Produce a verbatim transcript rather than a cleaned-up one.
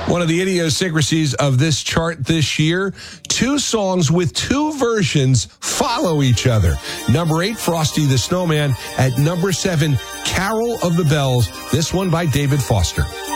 One of the idiosyncrasies of this chart this year, two songs with two versions follow each other. Number eight, Frosty the Snowman. At number seven, Carol of the Bells. This one by David Foster.